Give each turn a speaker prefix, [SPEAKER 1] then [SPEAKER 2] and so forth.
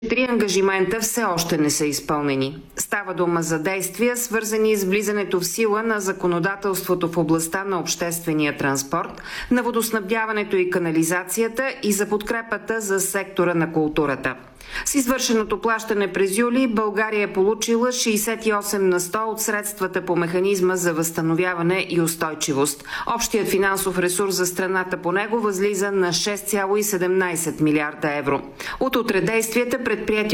[SPEAKER 1] Три ангажимента все още не са изпълнени. Става дума за действия, свързани с влизането в сила на законодателството в областта на обществения транспорт, на водоснабдяването и канализацията и за подкрепата за сектора на културата. С извършеното плащане през юли България е получила 68 на 100 от средствата по механизма за възстановяване и устойчивост. Общият финансов ресурс за страната по него възлиза на 6,17 милиарда евро. От утре действията, предприети